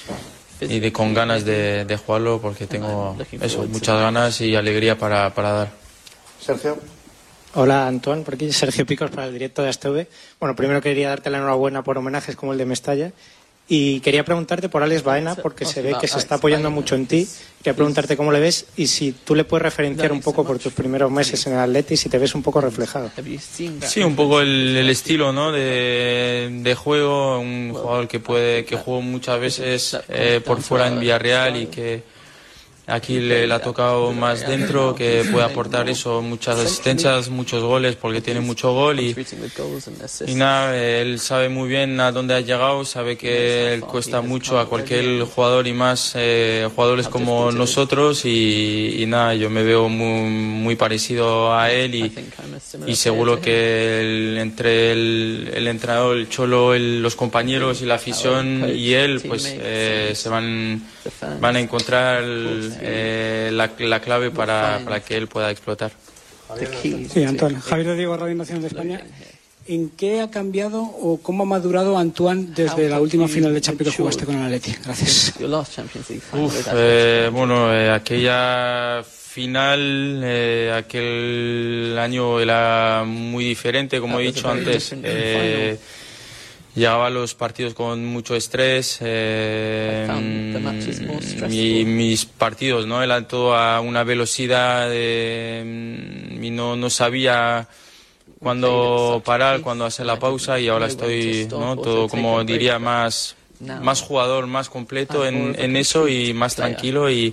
y de con ganas de, de jugarlo porque tengo eso, muchas ganas y alegría para, para dar. Sergio. Hola Antoine, por aquí Sergio Picos para el directo de A S T V. Bueno, primero quería darte la enhorabuena por homenajes como el de Mestalla. Y quería preguntarte por Alex Baena, porque se ve que se está apoyando mucho en ti. Quería preguntarte cómo le ves y si tú le puedes referenciar un poco por tus primeros meses en el Atleti, si te ves un poco reflejado. Sí, un poco el, el estilo, ¿no? de, de juego, un jugador que puede que jugó muchas veces eh, por fuera en Villarreal y que aquí le, le ha tocado más dentro, que puede aportar eso, muchas asistencias, muchos goles, porque tiene mucho gol y, y nada, él sabe muy bien a dónde ha llegado, sabe que él cuesta mucho a cualquier jugador y más eh, jugadores como nosotros y, y nada, yo me veo muy, muy parecido a él y, y seguro que el, entre el, el entrenador, el Cholo, el, los compañeros y la afición y él, pues eh, se van, van a encontrar el, Eh, la, la clave para, para que él pueda explotar. Sí, Antoine. Javier de Diego, Radio Nacional de España. ¿En qué ha cambiado o cómo ha madurado Antoine desde la última final de Champions que jugaste con el Atleti? Gracias. Uf, eh, bueno, eh, aquella final, eh, aquel año era muy diferente, como he dicho antes. Eh, Llegaba a los partidos con mucho estrés eh, y mis partidos, ¿no? Eran todo a una velocidad de, y no, no sabía cuándo parar, cuándo hacer la pausa y ahora estoy, ¿no? Todo, como diría, más, más jugador, más completo en, en eso y más tranquilo y,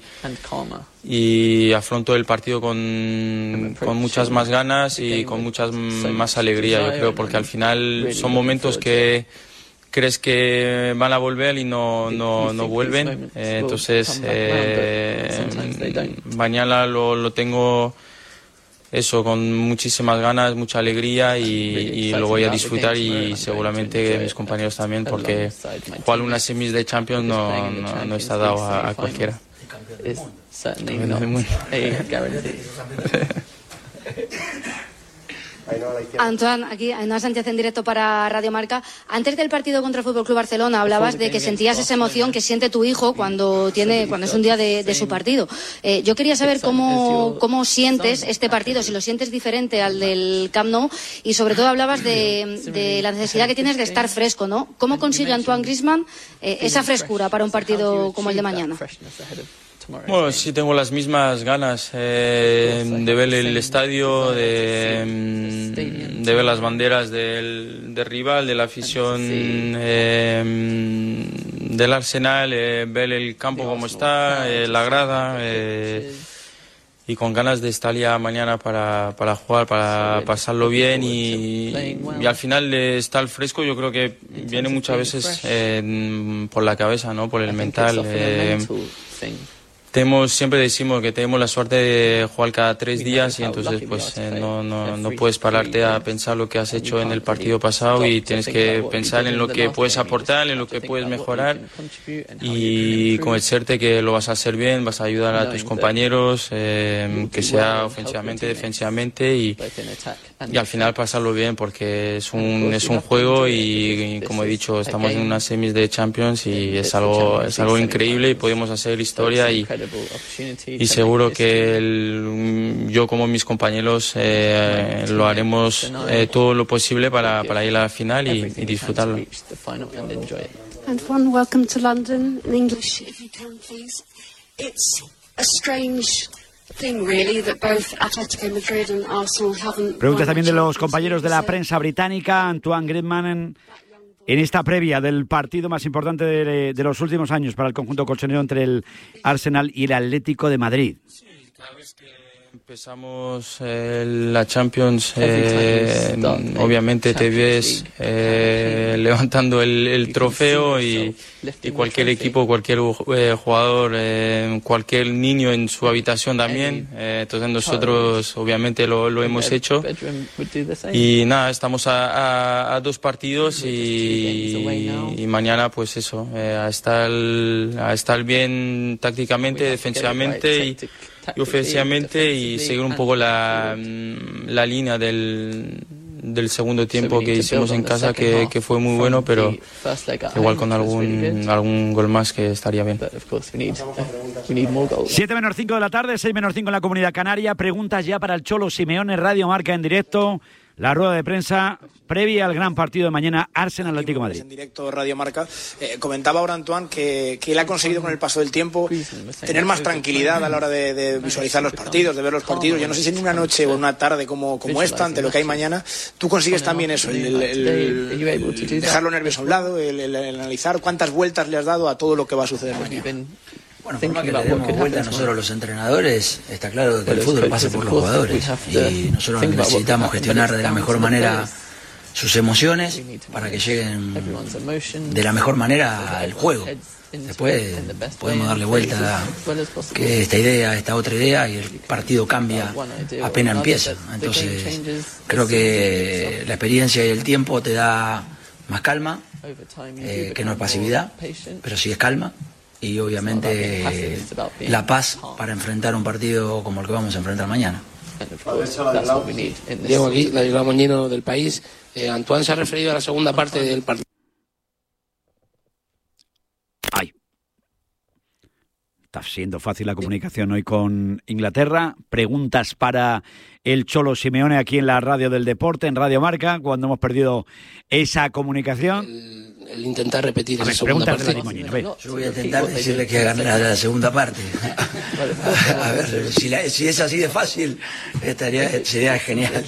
y afronto el partido con, con muchas más ganas y con muchas más alegría, yo creo, porque al final son momentos que crees que van a volver y no, no, no vuelven. Eh, entonces, eh, mañana lo, lo tengo eso con muchísimas ganas, mucha alegría y, y lo voy a disfrutar y seguramente mis compañeros también, porque jugar una semis de Champions no, no, no está dado a, a cualquiera. Antoine, aquí Ainhoa Sánchez en directo para Radio Marca. Antes del partido contra el Fútbol Club Barcelona hablabas de que sentías esa emoción que siente tu hijo cuando tiene cuando es un día de, de su partido. Eh, yo quería saber cómo, cómo sientes este partido, si lo sientes diferente al del Camp Nou, y sobre todo hablabas de, de la necesidad que tienes de estar fresco, ¿no? ¿Cómo consigue Antoine Griezmann eh, esa frescura para un partido como el de mañana? Bueno, sí tengo las mismas ganas eh, de ver el estadio, de, de ver las banderas del, del rival, de la afición eh, del Arsenal, eh, ver el campo como está, eh, la grada, eh, y con ganas de estar ya mañana para, para jugar, para pasarlo bien y, y al final de estar fresco yo creo que viene muchas veces eh, por la cabeza, ¿no? Por el mental. Eh, Tenemos, siempre decimos que tenemos la suerte de jugar cada tres días y entonces pues eh, no, no, no puedes pararte a pensar lo que has hecho en el partido pasado y tienes que pensar en lo que puedes aportar, en lo que puedes mejorar y convencerte que lo vas a hacer bien, vas a ayudar a tus compañeros, eh, que sea ofensivamente, defensivamente y, y al final pasarlo bien porque es un, es un juego y, y como he dicho estamos en unas semis de Champions y es algo, es algo increíble y podemos hacer historia y Y seguro que el, yo como mis compañeros eh, lo haremos eh, todo lo posible para, para ir a la final y, y disfrutarlo. Antoine, welcome to London. In English, if you can, please. It's a strange thing, really, that both Atletico Madrid and Arsenal haven't. Preguntas también de los compañeros de la prensa británica. Antoine Griezmann en, en esta previa del partido más importante de, de los últimos años para el conjunto colchonero entre el Arsenal y el Atlético de Madrid. Empezamos eh, la Champions, eh, obviamente te ves eh, levantando el, el trofeo y, y cualquier equipo, cualquier eh, jugador, eh, cualquier niño en su habitación también. Eh, entonces nosotros obviamente lo, lo hemos hecho y nada, estamos a, a, a dos partidos y, y mañana pues eso, eh, a estar a estar bien tácticamente, defensivamente y y ofensivamente y seguir un poco la, la línea del, del segundo tiempo que hicimos en casa que, que fue muy bueno, pero igual con algún algún gol más que estaría bien. siete menos cinco de la tarde, seis menos cinco en la Comunidad Canaria. Preguntas ya para el Cholo Simeone, Radio Marca en directo. La rueda de prensa previa al gran partido de mañana, Arsenal Atlético de Madrid. En directo Radio Marca. Eh, comentaba ahora Antoine que, que él ha conseguido con el paso del tiempo tener más tranquilidad a la hora de, de visualizar los partidos, de ver los partidos. Yo no sé si en una noche o en una tarde como, como esta, ante lo que hay mañana, tú consigues también eso, el, el, el, el dejar los nervios a un lado, el, el, el analizar cuántas vueltas le has dado a todo lo que va a suceder mañana. Bueno, por más que le demos vuelta a nosotros los entrenadores, está claro que el fútbol pasa por los jugadores y nosotros necesitamos gestionar de la mejor manera sus emociones para que lleguen de la mejor manera al juego. Después podemos darle vuelta a que esta idea, esta otra idea y el partido cambia apenas empieza. Entonces creo que la experiencia y el tiempo te da más calma, eh, que no es pasividad, pero sí es calma. Y obviamente la paz para enfrentar un partido como el que vamos a enfrentar mañana. Diego aquí, Ladislao Moñino del País. Eh, Antoine se ha referido a la segunda parte del partido. Ay. Está siendo fácil la comunicación hoy con Inglaterra. Preguntas para el Cholo Simeone aquí en la radio del deporte, en Radio Marca, cuando hemos perdido esa comunicación. El, el intentar repetir a esa ver, segunda parte. De Moñino, Yo voy a intentar decirle que ganará la segunda parte. A ver, si, la, si es así de fácil, estaría, sería genial.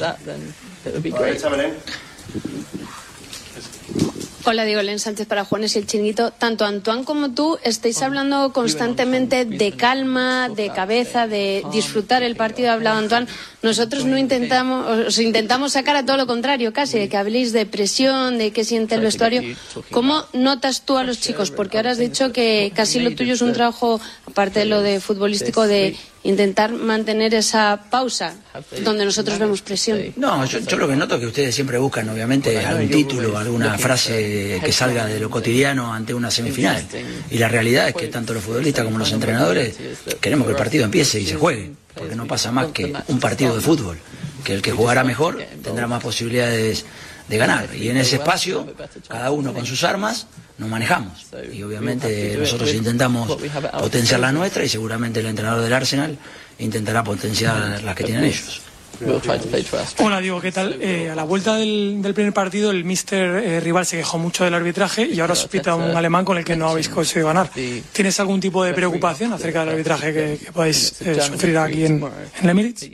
Hola, Diego Len Sánchez para Juanes y el Chiringuito. Tanto Antoine como tú estáis hablando constantemente de calma, de cabeza, de disfrutar el partido. Ha hablado Antoine. Nosotros no intentamos, os intentamos sacar a todo lo contrario, casi, de que habléis de presión, de qué siente el vestuario. ¿Cómo notas tú a los chicos? Porque ahora has dicho que casi lo tuyo es un trabajo, aparte de lo de futbolístico, de intentar mantener esa pausa donde nosotros vemos presión. No, yo, yo lo que noto es que ustedes siempre buscan, obviamente, algún título, alguna frase que salga de lo cotidiano ante una semifinal. Y la realidad es que tanto los futbolistas como los entrenadores queremos que el partido empiece y se juegue, porque no pasa más que un partido de fútbol. que el que jugará mejor tendrá más posibilidades de ganar. Y en ese espacio, cada uno con sus armas, nos manejamos. Y obviamente nosotros intentamos potenciar la nuestra y seguramente el entrenador del Arsenal intentará potenciar las que tienen ellos. Hola Diego, ¿qué tal? Eh, a la vuelta del, del primer partido el míster eh, rival se quejó mucho del arbitraje y ahora os pita un alemán con el que no habéis conseguido ganar. ¿Tienes algún tipo de preocupación acerca del arbitraje que, que podáis eh, sufrir aquí en, en el Emirates?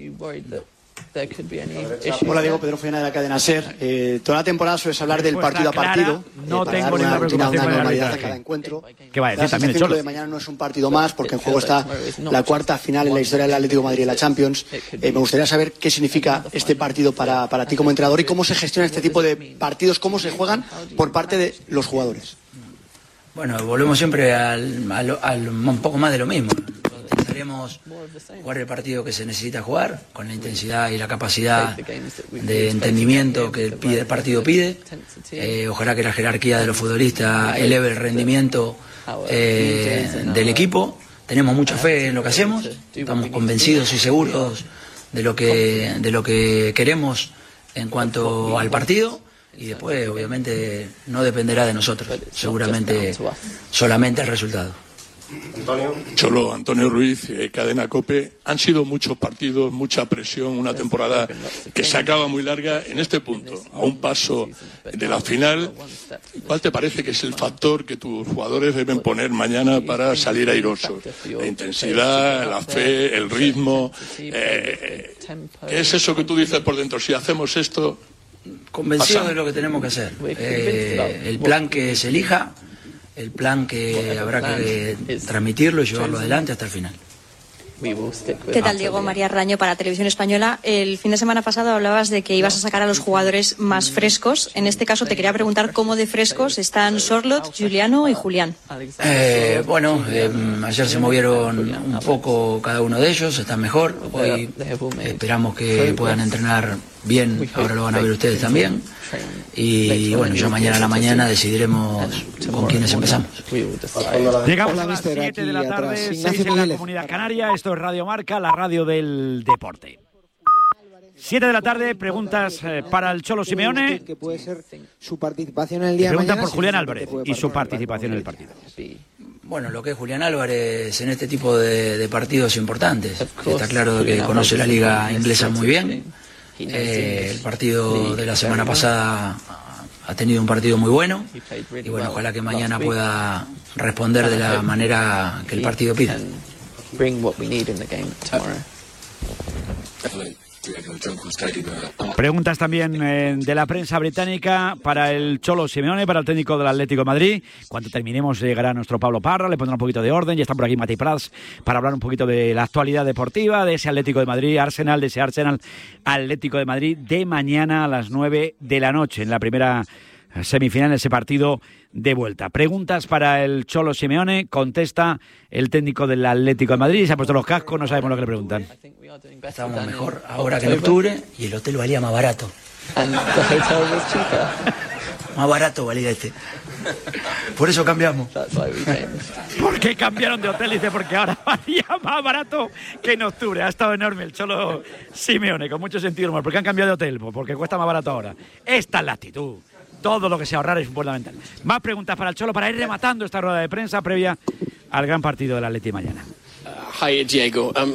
Hola Diego, Pedro Follana de la cadena SER. Eh, toda la temporada sueles hablar del partido a partido. No eh, para tengo dar una ninguna rutina, preocupación una con el normalidad a arbitraje. cada encuentro. ¿Qué va a decir La también el sensación que Cholo? lo de mañana no es un partido más porque en juego está la cuarta final en la historia del Atlético de Madrid en la Champions. Eh, me gustaría saber qué significa este partido para, para ti como entrenador y cómo se gestiona este tipo de partidos, cómo se juegan por parte de los jugadores. Bueno, volvemos siempre al, al, al un poco más de lo mismo. Intentaremos jugar el partido que se necesita jugar, con la intensidad y la capacidad de entendimiento que el, pide, el partido pide. Eh, ojalá que la jerarquía de los futbolistas eleve el rendimiento eh, del equipo. Tenemos mucha fe en lo que hacemos, estamos convencidos y seguros de lo que, de lo que queremos en cuanto al partido. Y después, obviamente, no dependerá de nosotros, seguramente solamente el resultado. Antonio. Cholo, Antonio Ruiz, eh, Cadena COPE. Han sido muchos partidos, mucha presión, una temporada que se acaba muy larga. En este punto, a un paso de la final, ¿cuál te parece que es el factor que tus jugadores deben poner mañana para salir airosos? La intensidad, la fe, el ritmo. Eh, ¿Qué es eso que tú dices por dentro? Si hacemos esto... Convencido pasamos. de lo que tenemos que hacer. Eh, el plan que se elija, el plan que habrá que transmitirlo y llevarlo adelante hasta el final. ¿Qué tal, Diego? María Raño para Televisión Española. El fin de semana pasado hablabas de que ibas a sacar a los jugadores más frescos. En este caso te quería preguntar cómo de frescos están Sorloth, Giuliano y Julián. Eh, bueno, eh, ayer se movieron un poco cada uno de ellos, están mejor. Hoy esperamos que puedan entrenar bien, ahora lo van a ver ustedes también. Y bueno, ya mañana a la mañana decidiremos con quiénes empezamos. Llegamos a las siete de la tarde, seis en la Comunidad Canaria. Esto es Radio Marca, la radio del deporte. siete de la tarde, preguntas eh, para el Cholo Simeone. Que puede ser su participación en el día de Pregunta mañana. por Julián Álvarez y su participación en el partido. Bueno, lo que es Julián Álvarez en este tipo de, de partidos importantes. Está claro que conoce la liga inglesa muy bien. Eh, el partido de la semana pasada ha tenido un partido muy bueno y bueno, ojalá que mañana pueda responder de la manera que el partido pide. Preguntas también eh, de la prensa británica para el Cholo Simeone, para el técnico del Atlético de Madrid. Cuando terminemos llegará nuestro Pablo Parra, le pondrá un poquito de orden. Ya está por aquí Mati Prats para hablar un poquito de la actualidad deportiva, de ese Atlético de Madrid, Arsenal, de ese Arsenal Atlético de Madrid de mañana a las nueve de la noche, en la primera semifinal, ese partido de vuelta. Preguntas para el Cholo Simeone, contesta el técnico del Atlético de Madrid. Se ha puesto los cascos, no sabemos lo que le preguntan. Estamos mejor ahora que en octubre y el hotel valía más barato. Más barato valía este. Por eso cambiamos. ¿Por qué cambiaron de hotel? Dice, porque ahora valía más barato que en octubre. Ha estado enorme el Cholo Simeone, con mucho sentido humor. ¿Por qué han cambiado de hotel? Pues porque cuesta más barato ahora. Esta es la actitud. Todo lo que sea ahorrar es fundamental. Más preguntas para el Cholo para ir rematando esta rueda de prensa previa al gran partido del Atleti mañana. Hi, Diego. Um,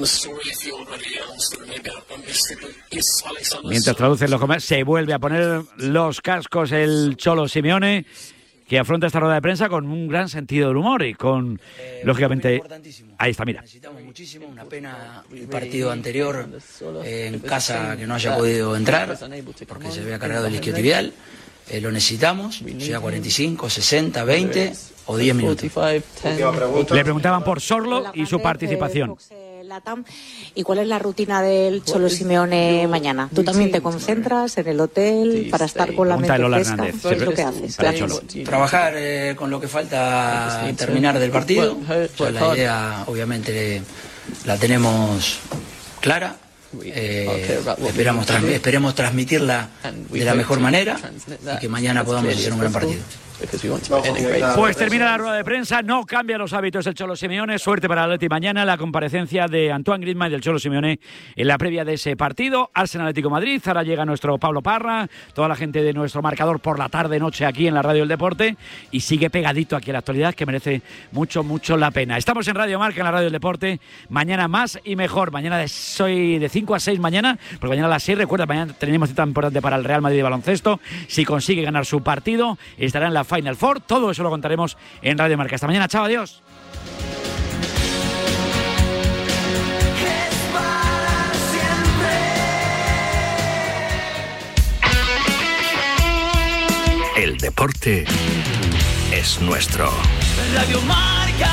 Mientras traducen los comentarios, se vuelve a poner los cascos el Cholo Simeone, que afronta esta rueda de prensa con un gran sentido del humor y con, eh, lógicamente, ahí está, mira. Necesitamos muchísimo, una pena el partido anterior eh, en casa que no haya podido entrar porque se había cargado el isquiotibial. Eh, lo necesitamos, sea cuarenta y cinco, sesenta, veinte o diez minutos. Le preguntaban por Sorloth y su participación. ¿Y cuál es la rutina del Cholo Simeone mañana? ¿Tú también te concentras en el hotel para estar con la mente fresca? ¿Qué es lo que haces? Trabajar eh, con lo que falta terminar del partido. Ya la idea, obviamente, la tenemos clara. Eh, esperamos, esperemos transmitirla de la mejor manera y que mañana podamos hacer un gran partido. Pues termina la rueda de prensa, no cambia los hábitos del Cholo Simeone. Suerte para el Atleti mañana, la comparecencia de Antoine Griezmann y del Cholo Simeone en la previa de ese partido. Arsenal Atlético Madrid, ahora llega nuestro Pablo Parra, toda la gente de nuestro marcador por la tarde, noche aquí en la Radio del Deporte, y sigue pegadito aquí a la actualidad, que merece mucho, mucho la pena. Estamos en Radio Marca, en la Radio del Deporte, mañana más y mejor. Mañana de, soy de cinco a seis mañana, porque mañana a las seis, recuerda, mañana tenemos cita importante para el Real Madrid de baloncesto. Si consigue ganar su partido, estará en la Final Four. Todo eso lo contaremos en Radio Marca. Hasta mañana, chao, adiós. El deporte es nuestro. Radio Marca.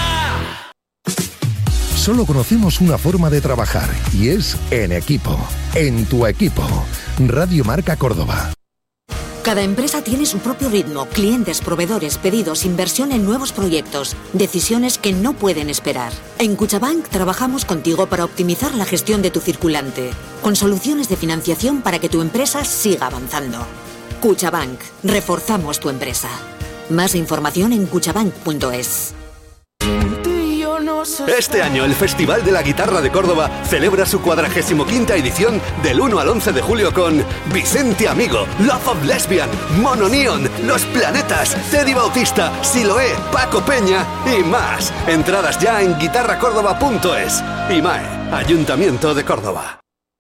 Solo conocemos una forma de trabajar y es en equipo. En tu equipo. Radio Marca Córdoba. Cada empresa tiene su propio ritmo, clientes, proveedores, pedidos, inversión en nuevos proyectos, decisiones que no pueden esperar. En Cuchabank trabajamos contigo para optimizar la gestión de tu circulante, con soluciones de financiación para que tu empresa siga avanzando. Cuchabank, reforzamos tu empresa. Más información en cuchabank punto es. Este año el Festival de la Guitarra de Córdoba celebra su cuadragésimo quinta edición del uno al once de julio con Vicente Amigo, Love of Lesbian, Mono Neon, Los Planetas, Teddy Bautista, Siloé, Paco Peña y más. Entradas ya en guitarra córdoba punto es. I M A E, Ayuntamiento de Córdoba.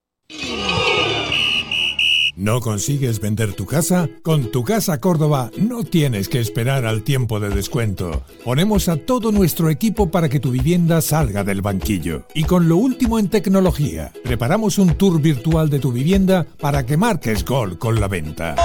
¿No consigues vender tu casa? Con Tu Casa Córdoba no tienes que esperar al tiempo de descuento. Ponemos a todo nuestro equipo para que tu vivienda salga del banquillo. Y con lo último en tecnología, preparamos un tour virtual de tu vivienda para que marques gol con la venta.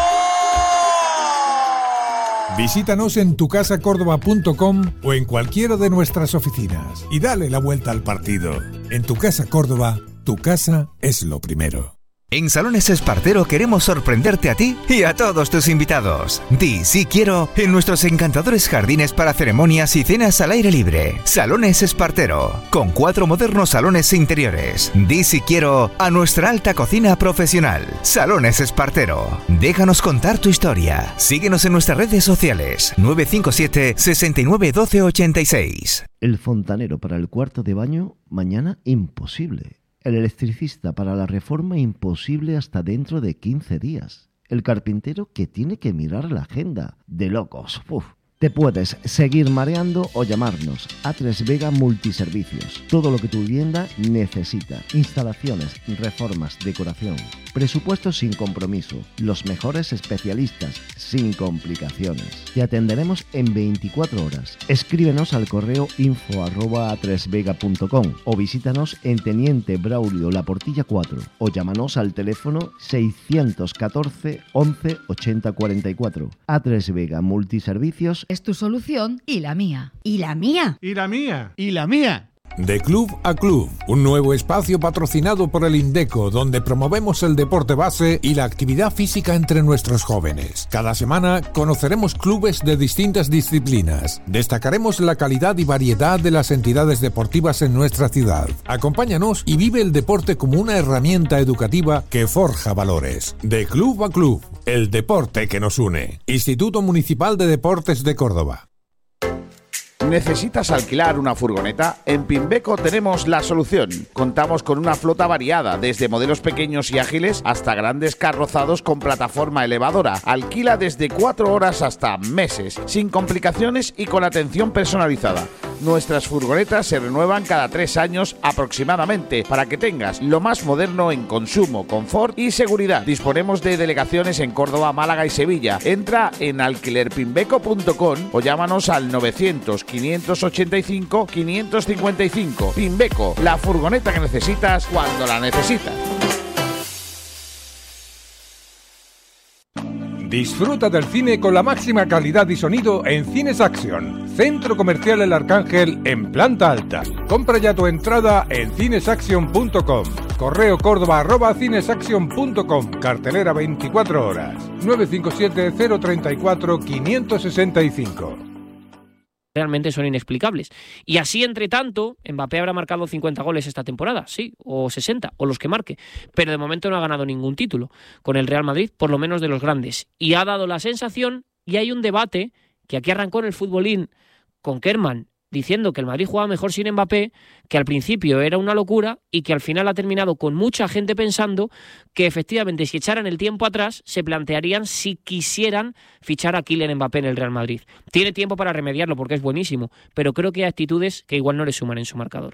Visítanos en tu casa córdoba punto com o en cualquiera de nuestras oficinas y dale la vuelta al partido. En Tu Casa Córdoba, tu casa es lo primero. En Salones Espartero queremos sorprenderte a ti y a todos tus invitados. Di sí quiero en nuestros encantadores jardines para ceremonias y cenas al aire libre. Salones Espartero, con cuatro modernos salones interiores. Di sí quiero a nuestra alta cocina profesional. Salones Espartero. Déjanos contar tu historia. Síguenos en nuestras redes sociales. nueve cinco siete, seis nueve uno dos ocho seis. El fontanero para el cuarto de baño, mañana imposible. El electricista para la reforma, imposible hasta dentro de quince días. El carpintero que tiene que mirar la agenda. De locos. Uf. Te puedes seguir mareando o llamarnos. A tres Vega Multiservicios. Todo lo que tu vivienda necesita. Instalaciones, reformas, decoración. Presupuestos sin compromiso. Los mejores especialistas, sin complicaciones. Te atenderemos en veinticuatro horas. Escríbenos al correo info arroba a tres vega punto com o visítanos en Teniente Braulio La Portilla cuatro o llámanos al teléfono seiscientos catorce once ochenta cuarenta y cuatro. A tres Vega Multiservicios es tu solución y la mía. ¿Y la mía? ¿Y la mía? ¿Y la mía? De Club a Club, un nuevo espacio patrocinado por el Indeco, donde promovemos el deporte base y la actividad física entre nuestros jóvenes. Cada semana conoceremos clubes de distintas disciplinas. Destacaremos la calidad y variedad de las entidades deportivas en nuestra ciudad. Acompáñanos y vive el deporte como una herramienta educativa que forja valores. De Club a Club, el deporte que nos une. Instituto Municipal de Deportes de Córdoba. ¿Necesitas alquilar una furgoneta? En Pimbeco tenemos la solución. Contamos con una flota variada, desde modelos pequeños y ágiles hasta grandes carrozados con plataforma elevadora. Alquila desde cuatro horas hasta meses, sin complicaciones y con atención personalizada. Nuestras furgonetas se renuevan cada tres años aproximadamente para que tengas lo más moderno en consumo, confort y seguridad. Disponemos de delegaciones en Córdoba, Málaga y Sevilla. Entra en alquiler pimbeco punto com o llámanos al novecientos, quinientos ochenta y cinco, quinientos cincuenta y cinco. Pimbeco, la furgoneta que necesitas cuando la necesitas. Disfruta del cine con la máxima calidad y sonido en Cines Action, Centro Comercial El Arcángel en planta alta. Compra ya tu entrada en cines action punto com. Correo córdoba arroba cines action punto com. Cartelera veinticuatro horas. nueve cinco siete, cero tres cuatro, cinco seis cinco. Realmente son inexplicables. Y así, entre tanto, Mbappé habrá marcado cincuenta goles esta temporada, sí, o sesenta, o los que marque, pero de momento no ha ganado ningún título con el Real Madrid, por lo menos de los grandes. Y ha dado la sensación, y hay un debate que aquí arrancó en el futbolín con Koeman diciendo que el Madrid jugaba mejor sin Mbappé, que al principio era una locura y que al final ha terminado con mucha gente pensando que efectivamente si echaran el tiempo atrás se plantearían si quisieran fichar a Kylian Mbappé en el Real Madrid. Tiene tiempo para remediarlo porque es buenísimo, pero creo que hay actitudes que igual no le suman en su marcador.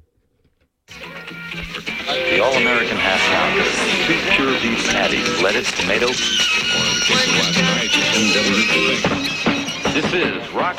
The All-American half pounder, two pure beef patties, lettuce, tomato. This is Rock